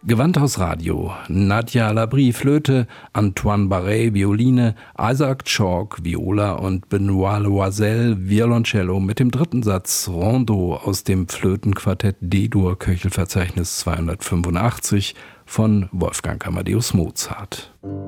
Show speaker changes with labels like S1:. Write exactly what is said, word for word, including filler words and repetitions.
S1: Gewandhaus Radio, Nadia Labrie Flöte, Antoine Barret Violine, Isaac Chalk Viola und Benoît Loisel Violoncello mit dem dritten Satz Rondeau aus dem Flötenquartett D-Dur Köchelverzeichnis zweihundertfünfundachtzig von Wolfgang Amadeus Mozart.